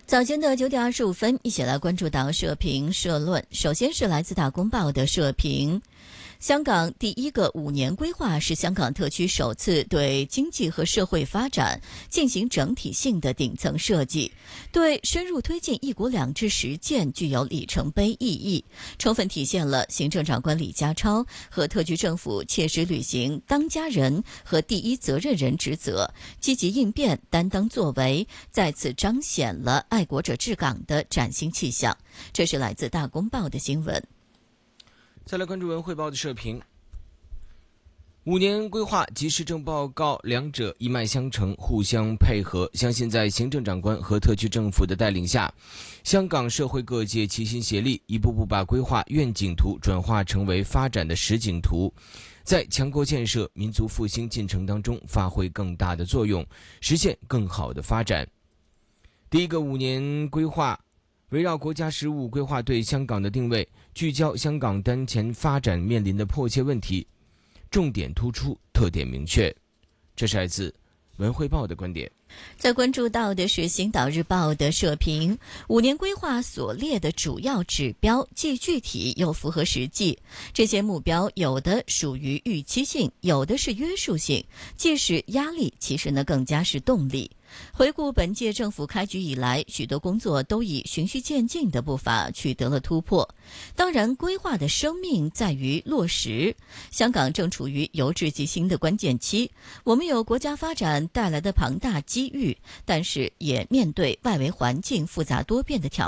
早间的9点25分，一起来关注到社评社论。首先是来自大公报的社评。香港第一个5年规划是香港特区首次对经济和社会发展进行整体性的顶层设计，对深入推进一国两制实践具有里程碑意义，充分体现了行政长官李家超和特区政府切实履行当家人和第一责任人职责，积极应变、担当作为，再次彰显了爱国者治港的崭新气象。这是来自大公报的新闻。 再来关注文汇报的社评，5年规划及施政报告两者一脉相承，互相配合，相信在行政长官和特区政府的带领下，香港社会各界齐心协力，一步步把规划愿景图转化成为发展的实景图，在强国建设、民族复兴进程当中发挥更大的作用，实现更好的发展。第一个5年规划围绕国家事务规划对香港的定位，聚焦香港当前发展面临的迫切问题，重点突出，特点明确。这是来自文汇报的观点。 在关注到的是星岛日报的社评，5年规划所列的主要指标既具体又符合实际，这些目标有的属于预期性，有的是约束性，既是压力，其实呢更加是动力。回顾本届政府开局以来，许多工作都以循序渐进的步伐取得了突破。当然，规划的生命在于落实。香港正处于由治及兴的关键期，我们有国家发展带来的庞大机遇，但是也面对外围环境复杂多变的挑战。